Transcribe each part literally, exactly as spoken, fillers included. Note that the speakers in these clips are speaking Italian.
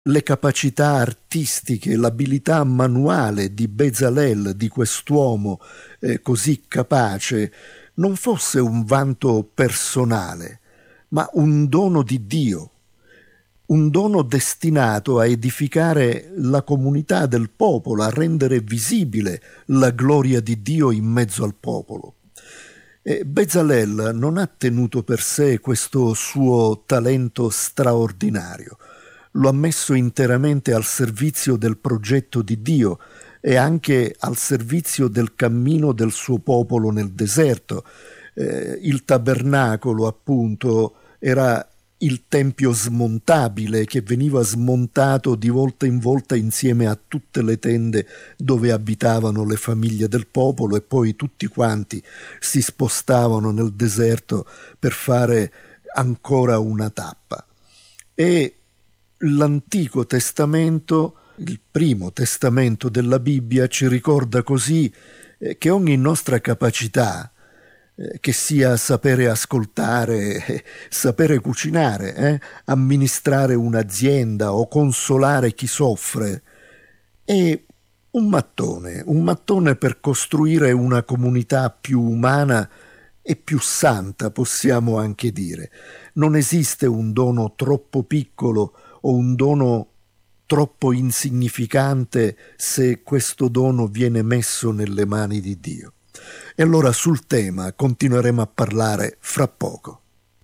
le capacità artistiche, l'abilità manuale di Bezalel, di quest'uomo eh, così capace, non fosse un vanto personale, ma un dono di Dio, un dono destinato a edificare la comunità del popolo, a rendere visibile la gloria di Dio in mezzo al popolo. E Bezalel non ha tenuto per sé questo suo talento straordinario, lo ha messo interamente al servizio del progetto di Dio e anche al servizio del cammino del suo popolo nel deserto. Eh, il tabernacolo, appunto, era il tempio smontabile che veniva smontato di volta in volta insieme a tutte le tende dove abitavano le famiglie del popolo, e poi tutti quanti si spostavano nel deserto per fare ancora una tappa. E l'Antico Testamento, il primo testamento della Bibbia, ci ricorda così eh, che ogni nostra capacità, eh, che sia sapere ascoltare, eh, sapere cucinare, eh, amministrare un'azienda o consolare chi soffre, è un mattone, un mattone per costruire una comunità più umana e più santa, possiamo anche dire. Non esiste un dono troppo piccolo o un dono troppo insignificante se questo dono viene messo nelle mani di Dio. E allora sul tema continueremo a parlare fra poco.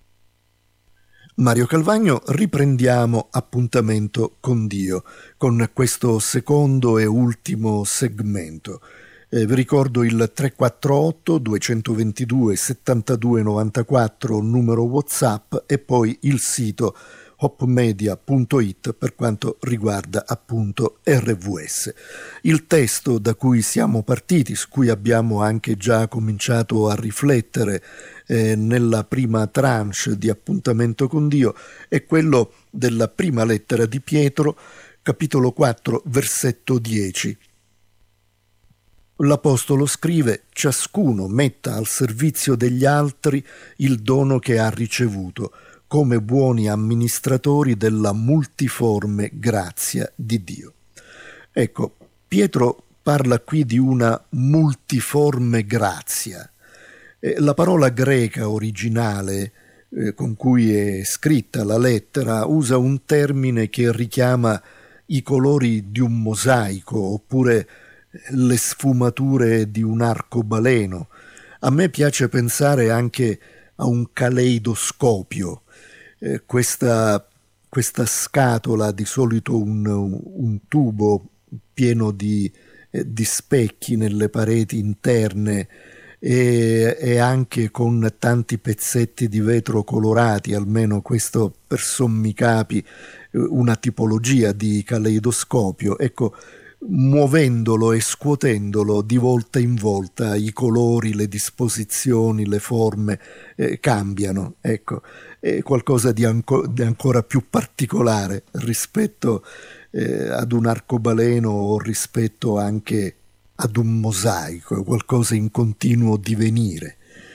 Mario Calvagno, riprendiamo appuntamento con Dio, con questo secondo e ultimo segmento. Eh, vi ricordo il tre quattro otto due due due sette due nove quattro, numero WhatsApp, e poi il sito hopmedia punto it per quanto riguarda appunto R V S. Il testo da cui siamo partiti, su cui abbiamo anche già cominciato a riflettere eh, nella prima tranche di appuntamento con Dio, è quello della prima lettera di Pietro, capitolo quattro, versetto dieci. L'Apostolo scrive: ciascuno metta al servizio degli altri il dono che ha ricevuto, come buoni amministratori della multiforme grazia di Dio. Ecco, Pietro parla qui di una multiforme grazia. Eh, la parola greca originale eh, con cui è scritta la lettera usa un termine che richiama i colori di un mosaico oppure le sfumature di un arcobaleno. A me piace pensare anche a un caleidoscopio. Eh, questa, questa scatola, di solito un, un tubo pieno di, eh, di specchi nelle pareti interne e, e anche con tanti pezzetti di vetro colorati, almeno questo per sommi capi una tipologia di caleidoscopio. Ecco, muovendolo e scuotendolo di volta in volta i colori, le disposizioni, le forme eh, cambiano. Ecco, è qualcosa di, anco, di ancora più particolare rispetto eh, ad un arcobaleno o rispetto anche ad un mosaico, qualcosa in continuo divenire.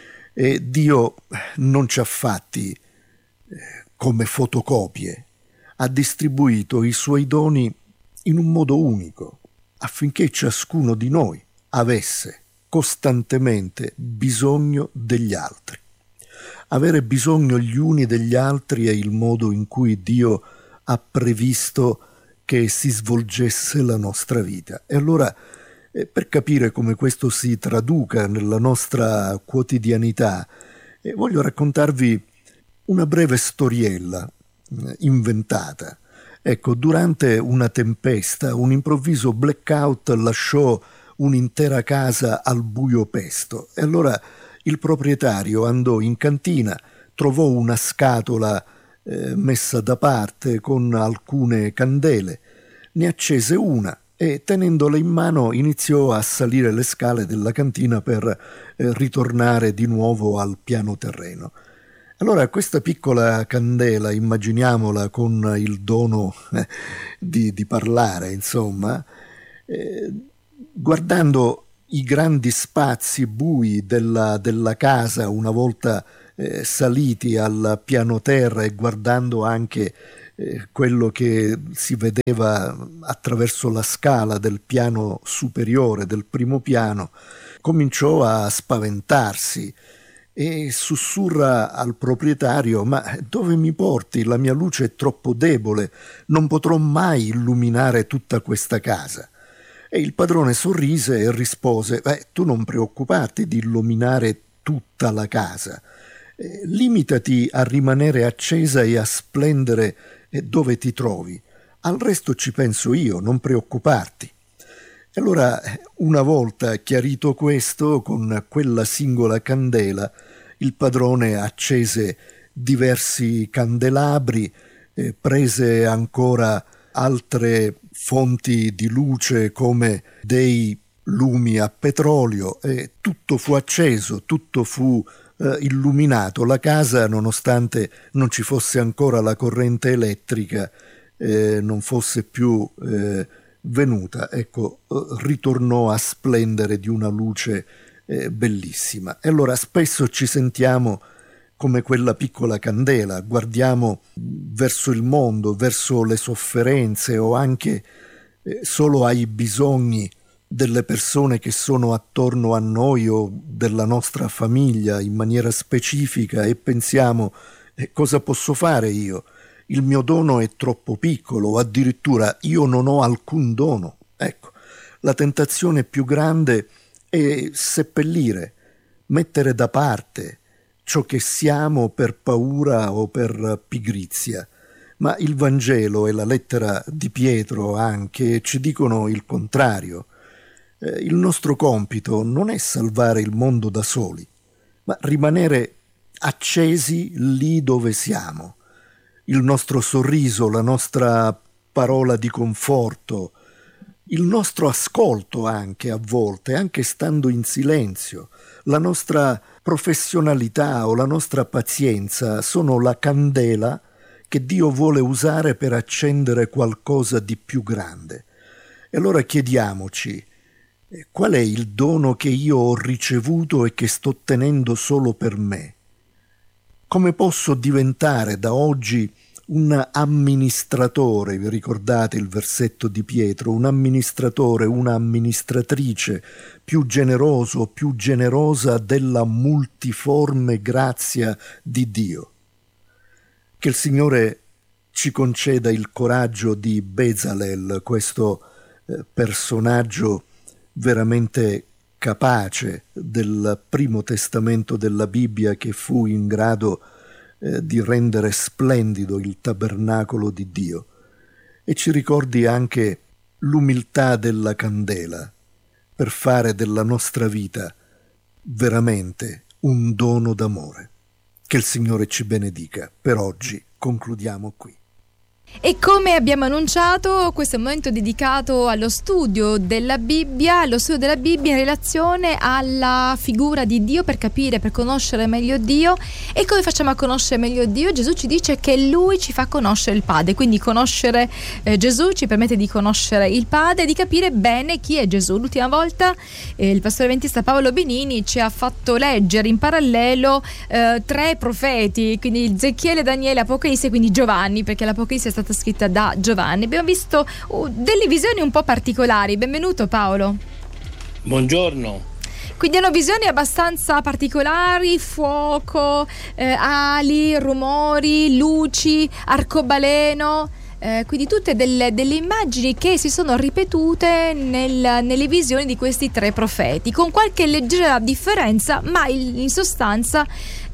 E Dio non ci ha fatti eh, come fotocopie, ha distribuito i suoi doni in un modo unico, affinché ciascuno di noi avesse costantemente bisogno degli altri. Avere bisogno gli uni degli altri è il modo in cui Dio ha previsto che si svolgesse la nostra vita. E allora, eh, per capire come questo si traduca nella nostra quotidianità, eh, voglio raccontarvi una breve storiella eh, inventata. Ecco, durante una tempesta, un improvviso blackout lasciò un'intera casa al buio pesto, e allora il proprietario andò in cantina, trovò una scatola eh, messa da parte con alcune candele, ne accese una e, tenendola in mano, iniziò a salire le scale della cantina per eh, ritornare di nuovo al piano terreno. Allora questa piccola candela, immaginiamola con il dono eh, di, di parlare, insomma, eh, guardando i grandi spazi bui della, della casa una volta eh, saliti al piano terra e guardando anche eh, quello che si vedeva attraverso la scala del piano superiore, del primo piano, cominciò a spaventarsi e sussurra al proprietario: ma dove mi porti? La mia luce è troppo debole, non potrò mai illuminare tutta questa casa. E il padrone sorrise e rispose: eh, tu non preoccuparti di illuminare tutta la casa, eh, limitati a rimanere accesa e a splendere eh, dove ti trovi, al resto ci penso io, non preoccuparti. E allora, una volta chiarito questo, con quella singola candela il padrone accese diversi candelabri, eh, prese ancora altre fonti di luce come dei lumi a petrolio, e tutto fu acceso, tutto fu eh, illuminato. La casa, nonostante non ci fosse ancora la corrente elettrica, eh, non fosse più eh, venuta, ecco, ritornò a splendere di una luce eh, bellissima. E allora spesso ci sentiamo come quella piccola candela, guardiamo verso il mondo, verso le sofferenze o anche eh, solo ai bisogni delle persone che sono attorno a noi o della nostra famiglia in maniera specifica, e pensiamo: eh, cosa posso fare io? Il mio dono è troppo piccolo, o addirittura io non ho alcun dono. Ecco, la tentazione più grande è seppellire, mettere da parte ciò che siamo per paura o per pigrizia. Ma il Vangelo e la lettera di Pietro anche ci dicono il contrario. Eh, il nostro compito non è salvare il mondo da soli, ma rimanere accesi lì dove siamo. Il nostro sorriso, la nostra parola di conforto, il nostro ascolto anche a volte, anche stando in silenzio, la nostra professionalità o la nostra pazienza sono la candela che Dio vuole usare per accendere qualcosa di più grande. E allora chiediamoci: qual è il dono che io ho ricevuto e che sto tenendo solo per me? Come posso diventare da oggi un amministratore? Vi ricordate il versetto di Pietro? Un amministratore, una amministratrice più generoso, più generosa della multiforme grazia di Dio. Che il Signore ci conceda il coraggio di Bezalel, questo eh, personaggio veramente capace del Primo Testamento della Bibbia, che fu in grado eh, di rendere splendido il tabernacolo di Dio, e ci ricordi anche l'umiltà della candela per fare della nostra vita veramente un dono d'amore. Che il Signore ci benedica. Per oggi concludiamo qui. E come abbiamo annunciato, questo è un momento dedicato allo studio della Bibbia, allo studio della Bibbia in relazione alla figura di Dio, per capire, per conoscere meglio Dio. E come facciamo a conoscere meglio Dio? Gesù ci dice che Lui ci fa conoscere il Padre, quindi conoscere eh, Gesù ci permette di conoscere il Padre e di capire bene chi è Gesù. L'ultima volta eh, il pastore avventista Paolo Benini ci ha fatto leggere in parallelo eh, tre profeti, quindi Ezechiele, Daniele, Apocalisse, quindi Giovanni, perché l'Apocalisse è stata scritta da Giovanni. Abbiamo visto uh, delle visioni un po' particolari. Benvenuto Paolo. Buongiorno. Quindi hanno visioni abbastanza particolari: fuoco, eh, ali, rumori, luci, arcobaleno, eh, quindi tutte delle, delle immagini che si sono ripetute nel, nelle visioni di questi tre profeti, con qualche leggera differenza, ma in, in sostanza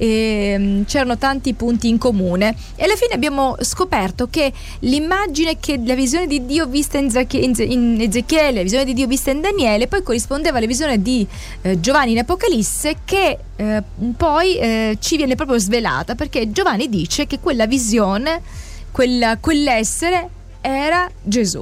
eh, c'erano tanti punti in comune. E alla fine abbiamo scoperto che l'immagine, che la visione di Dio vista in, Zech- in Ezechiele, la visione di Dio vista in Daniele, poi corrispondeva alla visione di eh, Giovanni in Apocalisse, che eh, poi eh, ci viene proprio svelata, perché Giovanni dice che quella visione, quella, quell'essere era Gesù.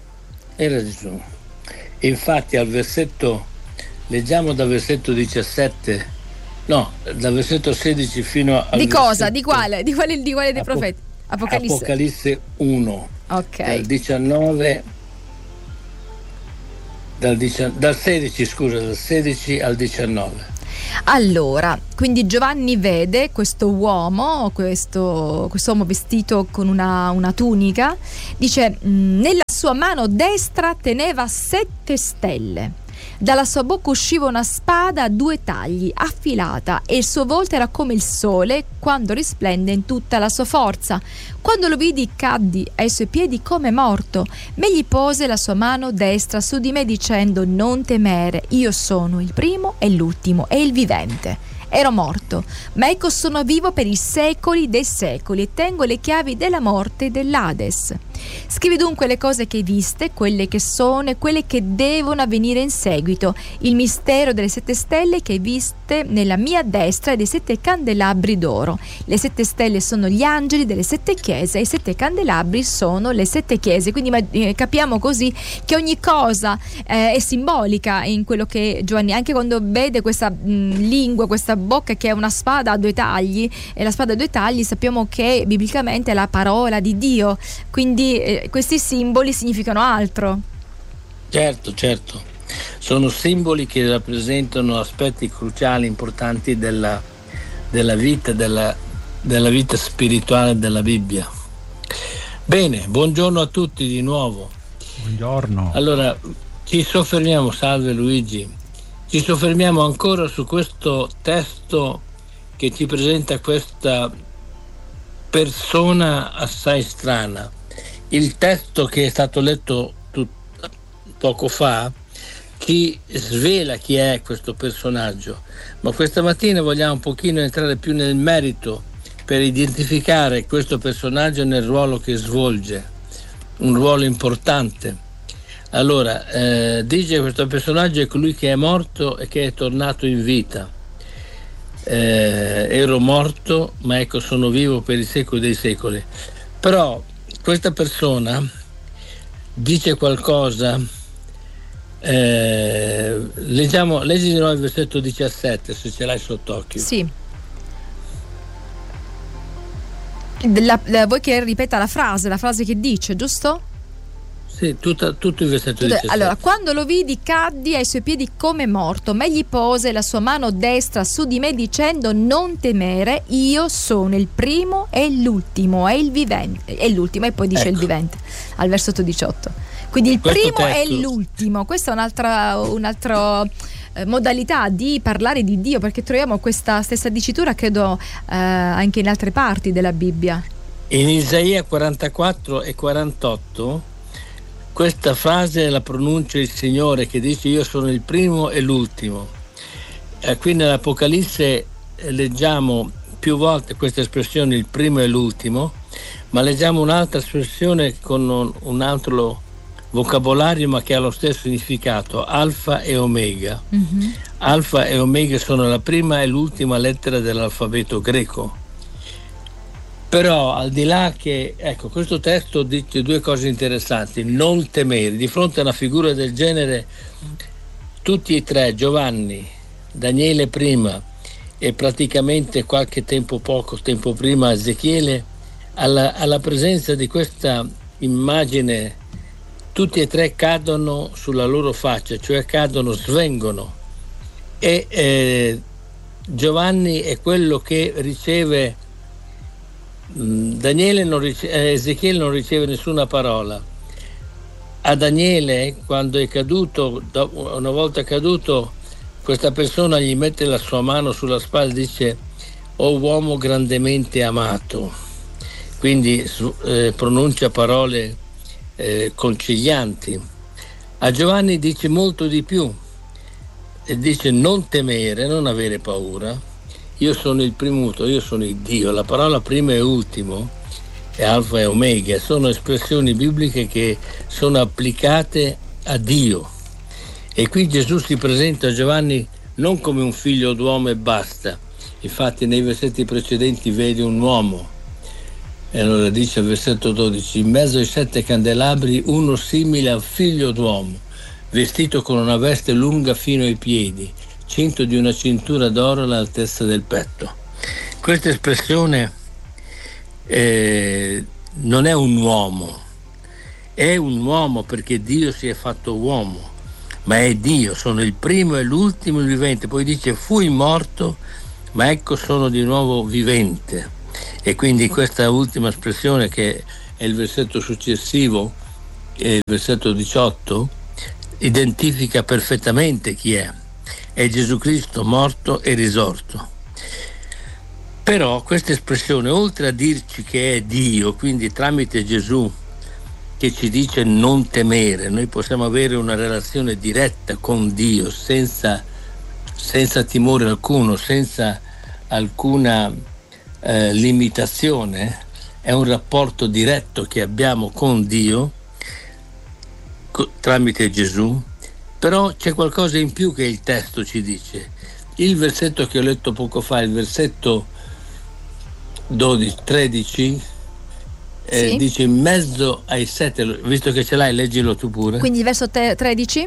Era Gesù. Infatti al versetto, leggiamo dal versetto diciassette, no, dal versetto sedici fino al di cosa? Versetto, di quale? Di quale, di quale dei Apo- profeti? Apocalisse. Apocalisse uno. Ok. Dal diciannove, dal, dici, dal sedici, scusa, dal sedici al diciannove. Allora, quindi Giovanni vede questo uomo, questo uomo vestito con una, una tunica, dice: nella sua mano destra teneva sette stelle. Dalla sua bocca usciva una spada a due tagli, affilata, e il suo volto era come il sole quando risplende in tutta la sua forza. Quando lo vidi, caddi ai suoi piedi come morto, ma egli pose la sua mano destra su di me dicendo: non temere, io sono il primo e l'ultimo e il vivente. Ero morto, ma ecco sono vivo per i secoli dei secoli e tengo le chiavi della morte e dell'Ades. Scrivi dunque le cose che hai viste, quelle che sono e quelle che devono avvenire in seguito, il mistero delle sette stelle che hai viste nella mia destra e dei sette candelabri d'oro. Le sette stelle sono gli angeli delle sette chiese e i sette candelabri sono le sette chiese. Quindi eh, capiamo così che ogni cosa eh, è simbolica in quello che Giovanni, anche quando vede questa mh, lingua, questa bocca che è una spada a due tagli, e la spada a due tagli sappiamo che biblicamente è la parola di Dio, quindi eh, questi simboli significano altro. Certo, certo, sono simboli che rappresentano aspetti cruciali, importanti della, della vita, della, della vita spirituale della Bibbia. Bene, buongiorno a tutti di nuovo. Buongiorno. Allora, ci soffermiamo, salve Luigi, ci soffermiamo ancora su questo testo che ci presenta questa persona assai strana. Il testo che è stato letto tut- poco fa ci svela chi è questo personaggio, ma questa mattina vogliamo un pochino entrare più nel merito per identificare questo personaggio nel ruolo che svolge, un ruolo importante. Allora, eh, dice che questo personaggio è colui che è morto e che è tornato in vita. Eh, ero morto, ma ecco sono vivo per i secoli dei secoli. Però questa persona dice qualcosa, eh, leggiamo, leggi di nuovo il versetto diciassette, se ce l'hai sott'occhio. Sì. La, la, vuoi che ripeta la frase, la frase che dice, giusto? Sì, tutta, tutto il versetto diciassette. Allora, quando lo vidi caddi ai suoi piedi come morto, ma egli pose la sua mano destra su di me dicendo: non temere, io sono il primo e l'ultimo e il vivente, e l'ultimo, e poi dice ecco. Il vivente al versetto diciotto. Quindi il Questo primo testo... e l'ultimo. Questa è un'altra un'altra eh, modalità di parlare di Dio, perché troviamo questa stessa dicitura credo eh, anche in altre parti della Bibbia. In Isaia quarantaquattro e quarantotto questa frase la pronuncia il Signore, che dice: io sono il primo e l'ultimo. Eh, qui nell'Apocalisse eh, leggiamo più volte questa espressione, il primo e l'ultimo, ma leggiamo un'altra espressione con un, un altro vocabolario, ma che ha lo stesso significato: alfa e omega. Mm-hmm. Alfa e omega sono la prima e l'ultima lettera dell'alfabeto greco. Però al di là che, ecco, questo testo dice due cose interessanti: non temere. Di fronte a una figura del genere, tutti e tre, Giovanni, Daniele prima e praticamente qualche tempo, poco tempo prima Ezechiele, alla, alla presenza di questa immagine, tutti e tre cadono sulla loro faccia, cioè cadono, svengono. E eh, Giovanni è quello che riceve. Daniele non rice- Ezechiele non riceve nessuna parola. A Daniele, quando è caduto, una volta caduto, questa persona gli mette la sua mano sulla spalla e dice: o uomo grandemente amato. Quindi eh, pronuncia parole eh, concilianti. A Giovanni dice molto di più e dice: non temere, non avere paura. Io sono il primo, io sono il Dio. La parola primo e ultimo è alfa e omega, sono espressioni bibliche che sono applicate a Dio. E qui Gesù si presenta a Giovanni non come un figlio d'uomo e basta. Infatti nei versetti precedenti vede un uomo. E allora dice al versetto dodici: in mezzo ai sette candelabri uno simile al figlio d'uomo, vestito con una veste lunga fino ai piedi, cinto di una cintura d'oro all'altezza del petto. Questa espressione eh, non è un uomo, è un uomo perché Dio si è fatto uomo, ma è Dio, sono il primo e l'ultimo il vivente. Poi dice fui morto, ma ecco sono di nuovo vivente. E quindi questa ultima espressione, che è il versetto successivo, il versetto diciotto, identifica perfettamente chi è. È Gesù Cristo morto e risorto. Però questa espressione, oltre a dirci che è Dio, quindi tramite Gesù che ci dice non temere, noi possiamo avere una relazione diretta con Dio senza, senza timore alcuno, senza alcuna eh, limitazione. È un rapporto diretto che abbiamo con Dio co- tramite Gesù. Però c'è qualcosa in più che il testo ci dice. Il versetto che ho letto poco fa, il versetto dodici, tredici, eh, sì. dice in mezzo ai sette, visto che ce l'hai, leggilo tu pure. Quindi il verso te- tredici?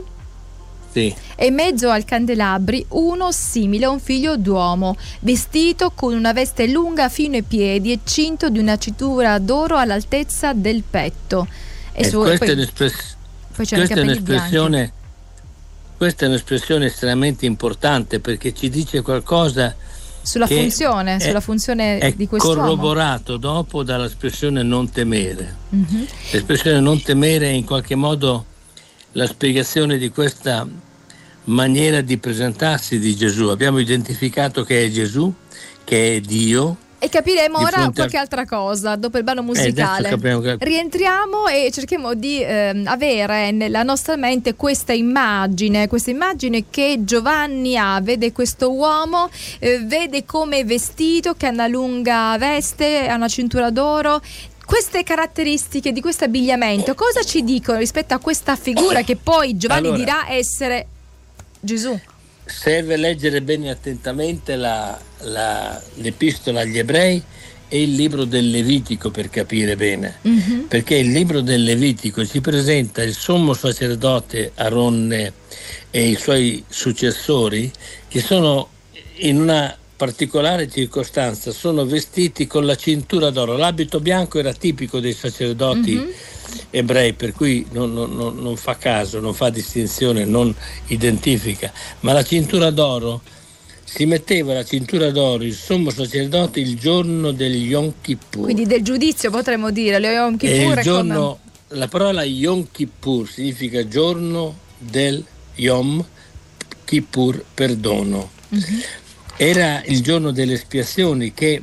Sì. E in mezzo al candelabri uno simile a un figlio d'uomo, vestito con una veste lunga fino ai piedi e cinto di una cintura d'oro all'altezza del petto. E Eh, su, questa poi, è un'espress- poi c'è questa è un'espressione bianchi. questa è un'espressione estremamente importante, perché ci dice qualcosa Sulla che funzione, è, sulla funzione è di quest'uomo. corroborato dopo dall'espressione non temere. Mm-hmm. L'espressione non temere è in qualche modo la spiegazione di questa maniera di presentarsi di Gesù. Abbiamo identificato che è Gesù, che è Dio. E capiremo ora a... qualche altra cosa dopo il brano musicale. Eh, che... Rientriamo e cerchiamo di eh, avere nella nostra mente questa immagine, questa immagine che Giovanni ha, vede questo uomo, eh, vede come è vestito, che ha una lunga veste, ha una cintura d'oro. Queste caratteristiche di questo abbigliamento, cosa ci dicono rispetto a questa figura che poi Giovanni allora, dirà essere Gesù? Serve leggere bene attentamente la, la, l'epistola agli ebrei e il libro del Levitico per capire bene, mm-hmm. perché il libro del Levitico ci presenta il sommo sacerdote Aronne e i suoi successori, che sono in una particolare circostanza, sono vestiti con la cintura d'oro. L'abito bianco era tipico dei sacerdoti mm-hmm. ebrei, per cui non, non, non fa caso, non fa distinzione, non identifica, ma la cintura d'oro, si metteva la cintura d'oro il sommo sacerdote il giorno del Yom Kippur, quindi del giudizio, potremmo dire. Lo Yom Kippur il giorno, come... la parola Yom Kippur significa giorno del Yom Kippur, perdono. Mm-hmm. Era il giorno delle espiazioni, che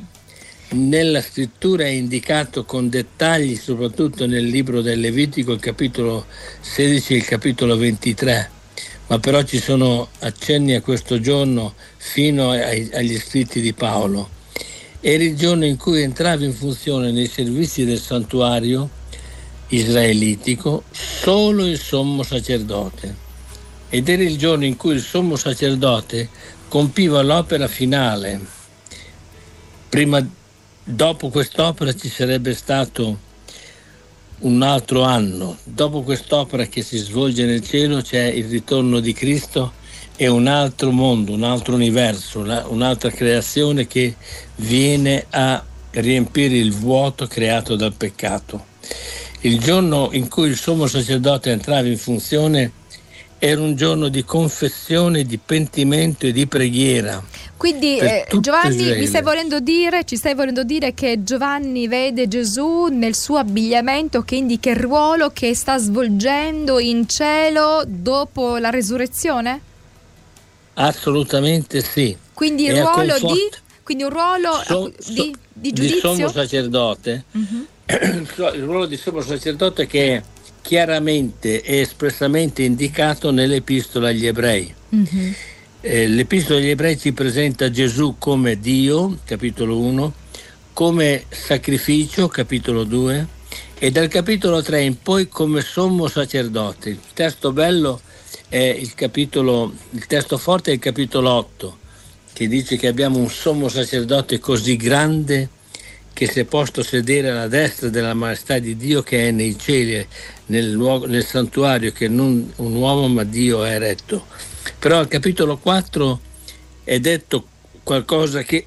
nella scrittura è indicato con dettagli, soprattutto nel libro del Levitico, il capitolo sedici e il capitolo ventitré, ma però ci sono accenni a questo giorno fino ai, agli scritti di Paolo. Era il giorno in cui entrava in funzione nei servizi del santuario israelitico solo il sommo sacerdote, ed era il giorno in cui il sommo sacerdote compiva l'opera finale. Prima, dopo quest'opera ci sarebbe stato un altro anno. Dopo quest'opera che si svolge nel cielo c'è il ritorno di Cristo e un altro mondo, un altro universo, una, un'altra creazione che viene a riempire il vuoto creato dal peccato. Il giorno in cui il sommo sacerdote entrava in funzione era un giorno di confessione, di pentimento e di preghiera. Quindi eh, Giovanni, mi stai volendo dire, ci stai volendo dire che Giovanni vede Gesù nel suo abbigliamento, che indica il ruolo che sta svolgendo in cielo dopo la resurrezione? Assolutamente sì. Quindi il e ruolo confort- di quindi un ruolo so, di, di giudizio? Di sommo sacerdote. Uh-huh. Il ruolo di sommo sacerdote che è chiaramente e espressamente indicato nell'epistola agli ebrei. Mm-hmm. Eh, l'epistola agli ebrei ci presenta Gesù come Dio, capitolo uno, come sacrificio, capitolo due, e dal capitolo tre in poi come sommo sacerdote. Il testo bello è il capitolo, il testo forte è il capitolo otto, che dice che abbiamo un sommo sacerdote così grande che si è posto sedere alla destra della maestà di Dio, che è nei cieli, nel, luogo, nel santuario, che non un uomo ma Dio ha eretto. Però al capitolo quattro è detto qualcosa che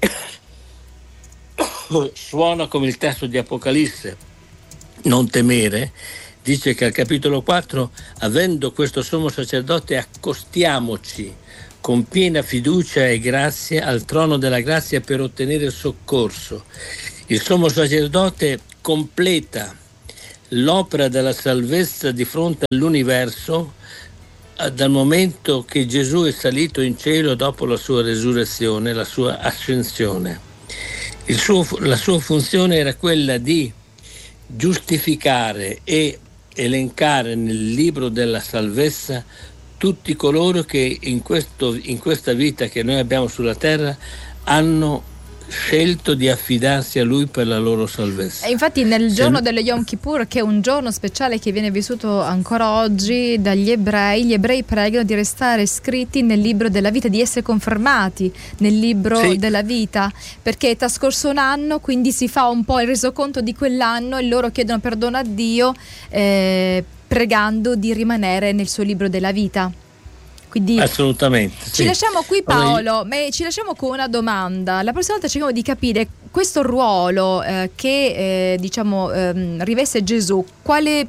suona come il testo di Apocalisse, non temere, dice che al capitolo quattro, avendo questo sommo sacerdote, accostiamoci con piena fiducia e grazia al trono della grazia per ottenere soccorso. Il sommo sacerdote completa l'opera della salvezza di fronte all'universo dal momento che Gesù è salito in cielo dopo la sua resurrezione, la sua ascensione. Il suo, la sua funzione era quella di giustificare e elencare nel libro della salvezza tutti coloro che in, questo, in questa vita che noi abbiamo sulla terra hanno scelto di affidarsi a Lui per la loro salvezza. E infatti nel giorno dello Yom Kippur, che è un giorno speciale che viene vissuto ancora oggi dagli ebrei, gli ebrei pregano di restare scritti nel libro della vita, di essere confermati nel libro sì. della vita, perché è trascorso un anno, quindi si fa un po' il resoconto di quell'anno e loro chiedono perdono a Dio eh, pregando di rimanere nel suo libro della vita. Quindi assolutamente ci sì. lasciamo qui, Paolo, ma ci lasciamo con una domanda. La prossima volta cerchiamo di capire questo ruolo eh, che eh, diciamo ehm, riveste Gesù, quale,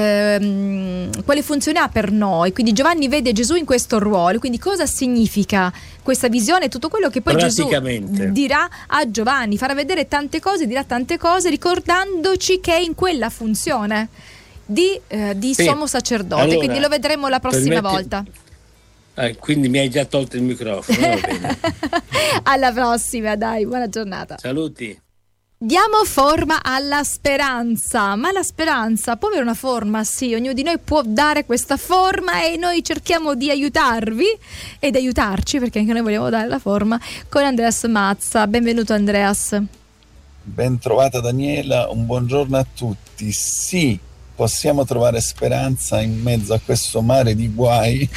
ehm, quale funzione ha per noi. Quindi Giovanni vede Gesù in questo ruolo, quindi cosa significa questa visione, tutto quello che poi Gesù dirà a Giovanni, farà vedere tante cose, dirà tante cose, ricordandoci che è in quella funzione di, eh, di sì. sommo sacerdote. Allora, quindi lo vedremo la prossima permetti... volta. Ah, quindi mi hai già tolto il microfono, va bene. Alla prossima, dai, buona giornata. Saluti. Diamo forma alla speranza, ma la speranza può avere una forma, sì, ognuno di noi può dare questa forma e noi cerchiamo di aiutarvi ed aiutarci, perché anche noi vogliamo dare la forma, con Andreas Mazza. Benvenuto Andreas. Ben trovata Daniela, un buongiorno a tutti. Sì, possiamo trovare speranza in mezzo a questo mare di guai.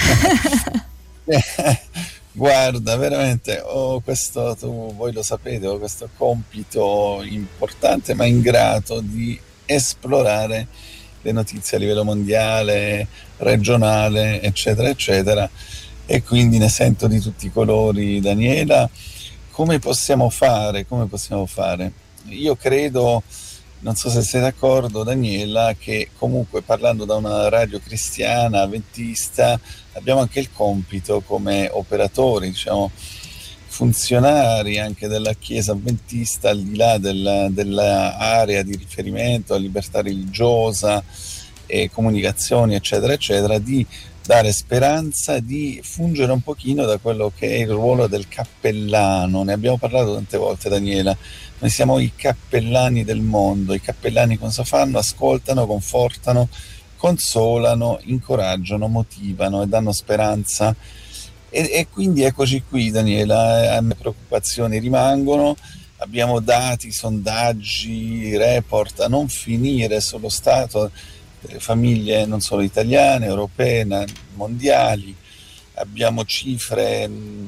Guarda, veramente ho questo, tu, voi lo sapete, ho questo compito importante ma ingrato di esplorare le notizie a livello mondiale, regionale, eccetera, eccetera, e quindi ne sento di tutti i colori, Daniela. Come possiamo fare? Come possiamo fare? Io credo, non so se sei d'accordo Daniela, che comunque parlando da una radio cristiana, avventista, abbiamo anche il compito come operatori, diciamo, funzionari anche della Chiesa avventista, al di là della, dell'area di riferimento, libertà religiosa e comunicazioni, eccetera, eccetera, di dare speranza, di fungere un pochino da quello che è il ruolo del cappellano. Ne abbiamo parlato tante volte, Daniela. Noi siamo i cappellani del mondo. I cappellani cosa fanno? Ascoltano, confortano, consolano, incoraggiano, motivano e danno speranza. E, e quindi eccoci qui, Daniela, le preoccupazioni rimangono. Abbiamo dati, sondaggi, report a non finire sullo stato delle famiglie non solo italiane, europee, mondiali. Abbiamo cifre,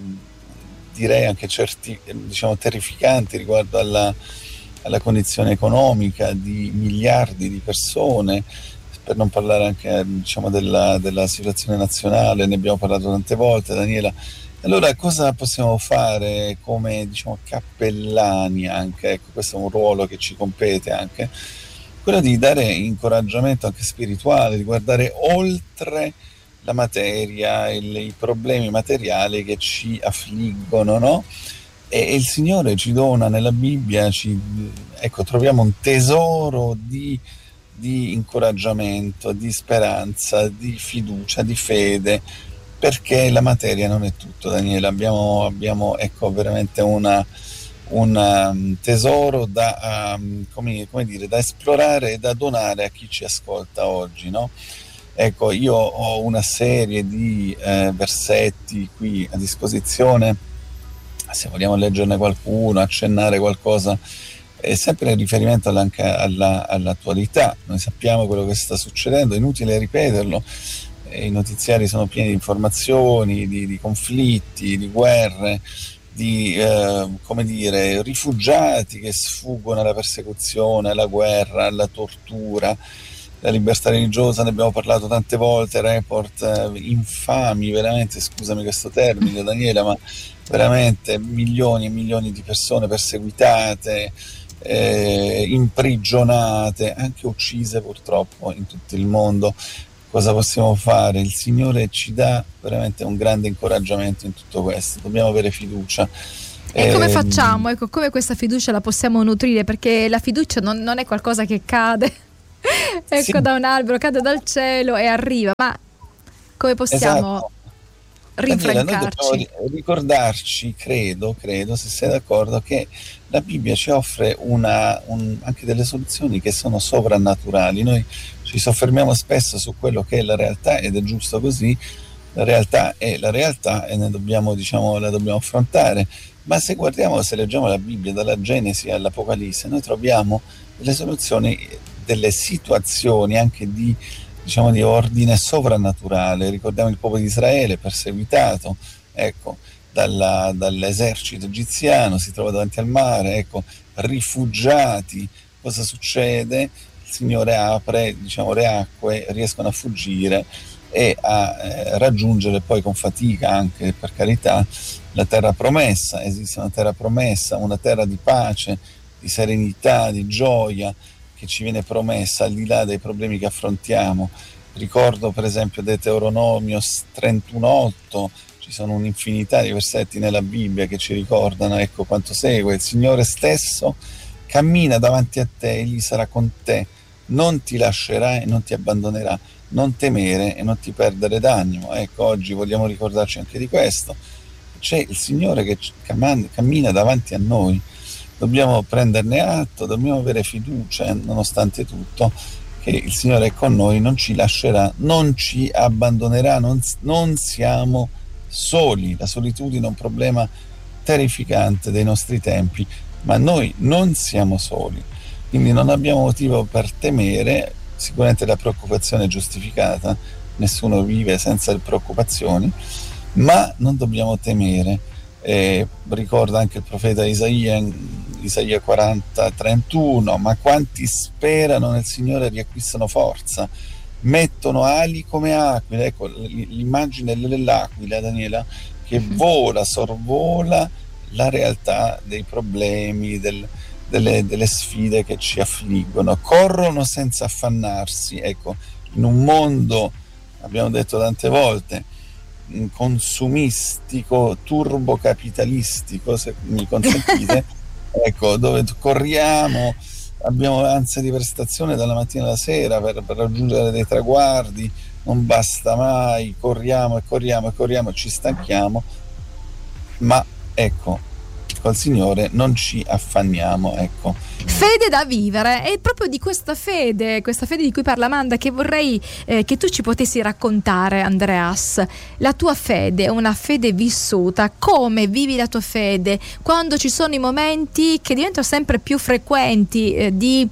direi anche certi, diciamo, terrificanti riguardo alla, alla condizione economica di miliardi di persone, per non parlare anche, diciamo, della, della situazione nazionale. Ne abbiamo parlato tante volte, Daniela. Allora cosa possiamo fare come, diciamo, cappellani anche? Ecco, questo è un ruolo che ci compete anche, quello di dare incoraggiamento anche spirituale, di guardare oltre la materia, il, i problemi materiali che ci affliggono, no? E, e il Signore ci dona nella Bibbia, ci, ecco, troviamo un tesoro di, di incoraggiamento, di speranza, di fiducia, di fede, perché la materia non è tutto, Daniele. Abbiamo, abbiamo ecco, veramente una... un um, tesoro da, um, come, come dire, da esplorare e da donare a chi ci ascolta oggi, no? Ecco, io ho una serie di eh, versetti qui a disposizione, se vogliamo leggerne qualcuno, accennare qualcosa, è sempre in riferimento anche alla, all'attualità. Noi sappiamo quello che sta succedendo, è inutile ripeterlo, i notiziari sono pieni di informazioni, di, di conflitti, di guerre, di eh, come dire, rifugiati che sfuggono alla persecuzione, alla guerra, alla tortura, la libertà religiosa. Ne abbiamo parlato tante volte, report eh, infami, veramente, scusami questo termine Daniela, ma veramente milioni e milioni di persone perseguitate, eh, imprigionate, anche uccise purtroppo in tutto il mondo. Cosa possiamo fare? Il Signore ci dà veramente un grande incoraggiamento in tutto questo, dobbiamo avere fiducia. E come facciamo? Ecco, come questa fiducia la possiamo nutrire? Perché la fiducia non, non è qualcosa che cade ecco, sì, da un albero, cade dal cielo e arriva, ma come possiamo esatto. rinfrancarci? Daniela, noi dobbiamo ricordarci, credo, credo, se sei d'accordo, che la Bibbia ci offre una, un, anche delle soluzioni che sono sovrannaturali. Noi ci soffermiamo spesso su quello che è la realtà, ed è giusto così. La realtà è la realtà e ne dobbiamo, diciamo, la dobbiamo affrontare. Ma se guardiamo, se leggiamo la Bibbia dalla Genesi all'Apocalisse, noi troviamo delle soluzioni, delle situazioni anche di, diciamo, di ordine sovrannaturale. Ricordiamo il popolo di Israele perseguitato, ecco, dalla, dall'esercito egiziano, si trova davanti al mare, ecco, rifugiati. Cosa succede? Il Signore apre, diciamo, le acque, riescono a fuggire e a eh, raggiungere poi con fatica, anche per carità, la terra promessa. Esiste una terra promessa, una terra di pace, di serenità, di gioia che ci viene promessa al di là dei problemi che affrontiamo. Ricordo per esempio Deuteronomio trentuno otto, ci sono un'infinità di versetti nella Bibbia che ci ricordano, ecco, quanto segue: il Signore stesso cammina davanti a te, egli sarà con te, non ti lascerà e non ti abbandonerà, non temere e non ti perdere d'animo. Ecco, oggi vogliamo ricordarci anche di questo. C'è il Signore che cammina davanti a noi, dobbiamo prenderne atto, dobbiamo avere fiducia nonostante tutto che il Signore è con noi, non ci lascerà, non ci abbandonerà, non, non siamo soli. La solitudine è un problema terrificante dei nostri tempi, ma noi non siamo soli, quindi non abbiamo motivo per temere. Sicuramente la preoccupazione è giustificata, nessuno vive senza preoccupazioni, ma non dobbiamo temere. Eh, ricorda anche il profeta Isaia, Isaia quaranta trentuno: ma quanti sperano nel Signore riacquistano forza, mettono ali come aquile. Ecco l'immagine dell'aquila, Daniela, che vola, sorvola la realtà dei problemi, del, delle, delle sfide che ci affliggono, corrono senza affannarsi. Ecco, in un mondo, abbiamo detto tante volte, consumistico, turbocapitalistico, se mi consentite, ecco, dove corriamo, abbiamo ansia di prestazione dalla mattina alla sera per, per raggiungere dei traguardi, non basta mai, corriamo e corriamo e corriamo, ci stanchiamo, ma ecco, col Signore non ci affanniamo, ecco. Fede da vivere, è proprio di questa fede, questa fede di cui parla Amanda, che vorrei eh, che tu ci potessi raccontare, Andreas. La tua fede è una fede vissuta. Come vivi la tua fede quando ci sono i momenti che diventano sempre più frequenti eh, di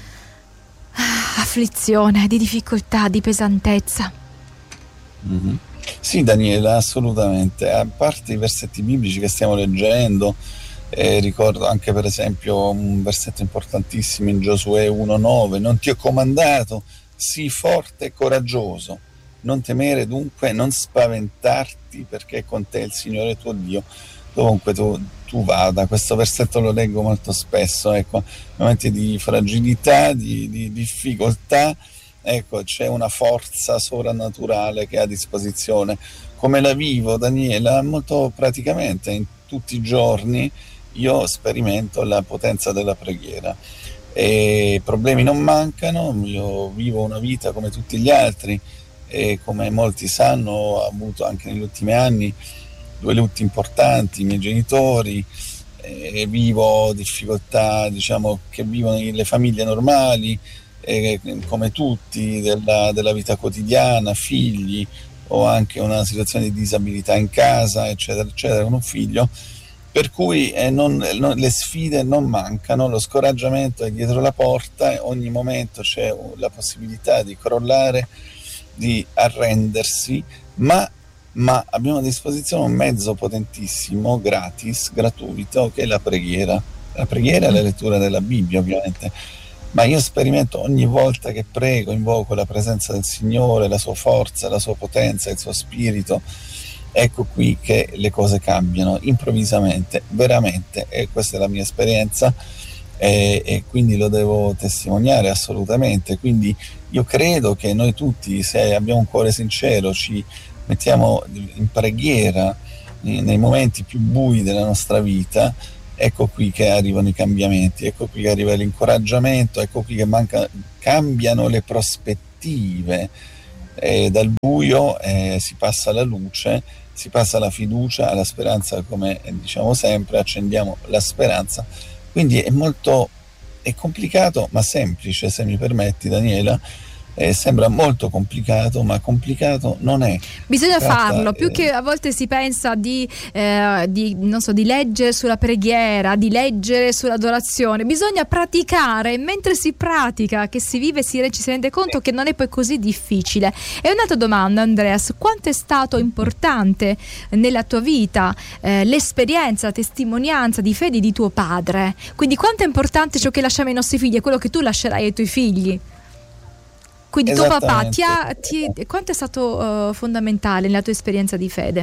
ah, afflizione, di difficoltà, di pesantezza? Mm-hmm. Sì, Daniela, assolutamente. A parte i versetti biblici che stiamo leggendo, eh, ricordo anche per esempio un versetto importantissimo in Giosuè uno nove: non ti ho comandato, sii forte e coraggioso, non temere dunque, non spaventarti, perché è con te il Signore tuo Dio dovunque tu, tu vada. Questo versetto lo leggo molto spesso, ecco, momenti di fragilità, di, di difficoltà, ecco, c'è una forza sovrannaturale che è a disposizione. Come la vivo, Daniela? Molto praticamente, in tutti i giorni io sperimento la potenza della preghiera e problemi non mancano. Io vivo una vita come tutti gli altri e, come molti sanno, ho avuto anche negli ultimi anni due lutti importanti, i miei genitori, e vivo difficoltà, diciamo, che vivono le famiglie normali, e come tutti, della, della vita quotidiana, figli, o anche una situazione di disabilità in casa, eccetera, eccetera, con un figlio, per cui eh, non, non, le sfide non mancano, lo scoraggiamento è dietro la porta, e ogni momento c'è la possibilità di crollare, di arrendersi, ma, ma abbiamo a disposizione un mezzo potentissimo, gratis, gratuito, che è la preghiera. La preghiera è la lettura della Bibbia, ovviamente, ma io sperimento ogni volta che prego, invoco la presenza del Signore, la sua forza, la sua potenza, il suo spirito. Ecco qui che le cose cambiano improvvisamente, veramente, e questa è la mia esperienza. e, e quindi lo devo testimoniare assolutamente. Quindi io credo che noi tutti, se abbiamo un cuore sincero, ci mettiamo in preghiera nei momenti più bui della nostra vita, ecco qui che arrivano i cambiamenti, ecco qui che arriva l'incoraggiamento, ecco qui che manca, cambiano le prospettive, e dal buio eh, si passa alla luce, si passa alla fiducia, alla speranza, come diciamo sempre, accendiamo la speranza. Quindi è molto, è complicato ma semplice, se mi permetti Daniela. Eh, sembra molto complicato, ma complicato non è. Bisogna Tratta, farlo, più eh... che a volte si pensa di, eh, di, non so, di leggere sulla preghiera, di leggere sull'adorazione. Bisogna praticare, mentre si pratica, che si vive, si, ci si rende conto sì. che non è poi così difficile. E un'altra domanda, Andreas: quanto è stato importante nella tua vita eh, l'esperienza, la testimonianza di fede di tuo padre? Quindi quanto è importante ciò che lasciamo ai nostri figli e quello che tu lascerai ai tuoi figli? Quindi tuo papà ti ha, ti, quanto è stato uh, fondamentale nella tua esperienza di fede?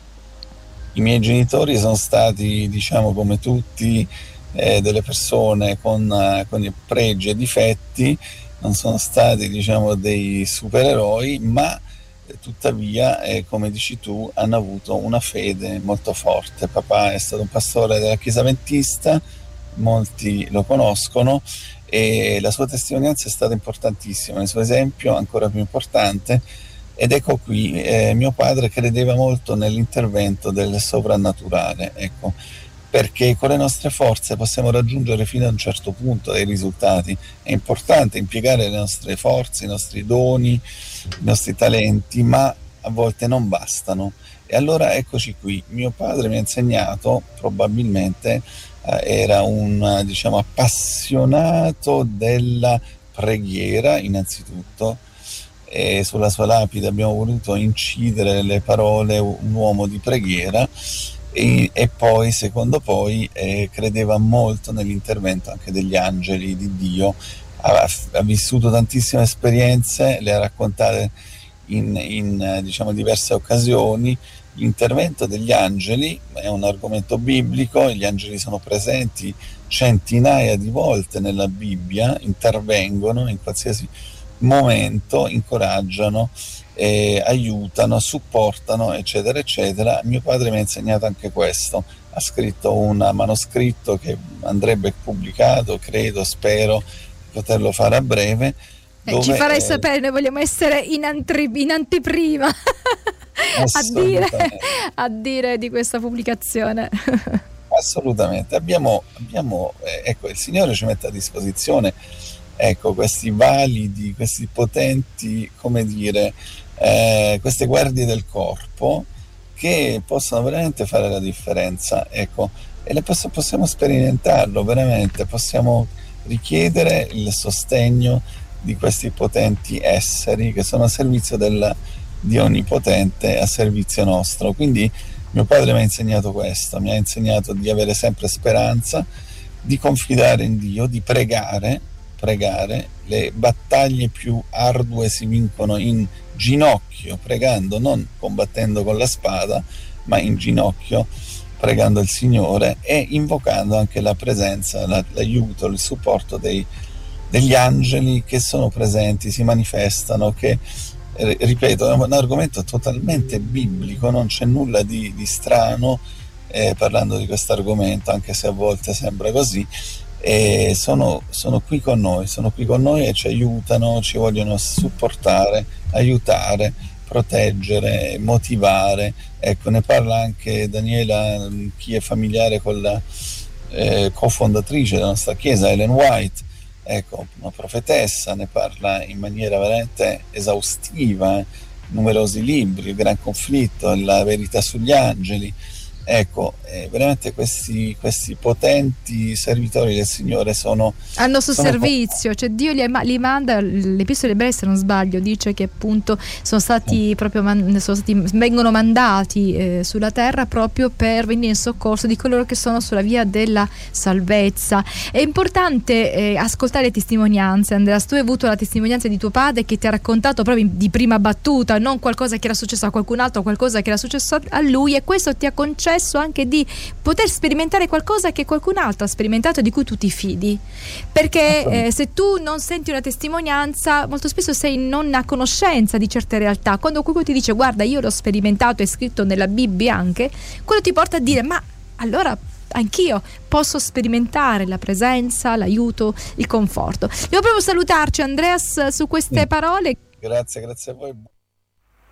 I miei genitori sono stati, diciamo, come tutti, eh, delle persone con, uh, con pregi e difetti, non sono stati, diciamo, dei supereroi, ma eh, tuttavia, eh, come dici tu, hanno avuto una fede molto forte. Papà è stato un pastore della Chiesa Adventista, molti lo conoscono, e la sua testimonianza è stata importantissima, il suo esempio ancora più importante. Ed ecco qui, eh, mio padre credeva molto nell'intervento del sovrannaturale, ecco, perché con le nostre forze possiamo raggiungere fino a un certo punto dei risultati. È importante impiegare le nostre forze, i nostri doni, i nostri talenti, ma a volte non bastano. E allora eccoci qui, mio padre mi ha insegnato, probabilmente era un, diciamo, appassionato della preghiera innanzitutto, e sulla sua lapide abbiamo voluto incidere le parole un uomo di preghiera, e, e poi secondo poi eh, credeva molto nell'intervento anche degli angeli di Dio. Ha, ha vissuto tantissime esperienze, le ha raccontate in, in diciamo diverse occasioni. L'intervento degli angeli è un argomento biblico, gli angeli sono presenti centinaia di volte nella Bibbia, intervengono in qualsiasi momento, incoraggiano, eh, aiutano, supportano, eccetera, eccetera. Mio padre mi ha insegnato anche questo, ha scritto un manoscritto che andrebbe pubblicato, credo, spero poterlo fare a breve. Eh, ci farai eh, sapere, noi vogliamo essere in, antri, in anteprima a, dire, a dire di questa pubblicazione. Assolutamente, abbiamo, abbiamo eh, ecco, il Signore ci mette a disposizione, ecco, questi validi, questi potenti, come dire, eh, queste guardie del corpo che possono veramente fare la differenza, ecco, e le posso, possiamo sperimentarlo veramente, possiamo richiedere il sostegno di questi potenti esseri che sono a servizio del Dio Onnipotente, a servizio nostro. Quindi mio padre mi ha insegnato questo, mi ha insegnato di avere sempre speranza, di confidare in Dio, di pregare, pregare. Le battaglie più ardue si vincono in ginocchio, pregando, non combattendo con la spada, ma in ginocchio, pregando il Signore e invocando anche la presenza, la, l'aiuto, il supporto dei degli angeli che sono presenti, si manifestano, che eh, ripeto, è un argomento totalmente biblico, non c'è nulla di, di strano eh, parlando di questo argomento, anche se a volte sembra così, e sono, sono qui con noi, sono qui con noi e ci aiutano, ci vogliono supportare, aiutare, proteggere, motivare. Ecco, ne parla anche Daniela, chi è familiare con la eh, cofondatrice della nostra chiesa, Ellen White. Ecco, una profetessa, ne parla in maniera veramente esaustiva, eh? numerosi libri, il Gran Conflitto, la verità sugli angeli. Ecco, eh, veramente questi, questi potenti servitori del Signore sono al nostro sono servizio, po- cioè Dio li, li manda. L'Epistola Ebrei, se non sbaglio, dice che appunto sono stati mm. proprio man, sono stati, vengono mandati eh, sulla terra proprio per venire in soccorso di coloro che sono sulla via della salvezza. È importante eh, ascoltare le testimonianze. Andreas, tu hai avuto la testimonianza di tuo padre che ti ha raccontato proprio di prima battuta, non qualcosa che era successo a qualcun altro, qualcosa che era successo a lui, e questo ti ha concesso spesso anche di poter sperimentare qualcosa che qualcun altro ha sperimentato, di cui tu ti fidi, perché eh, se tu non senti una testimonianza, molto spesso sei non a conoscenza di certe realtà. Quando qualcuno ti dice guarda, io l'ho sperimentato, è scritto nella Bibbia anche, quello ti porta a dire ma allora anch'io posso sperimentare la presenza, l'aiuto, il conforto. Devo proprio salutarci, Andreas, su queste parole. Grazie, grazie a voi.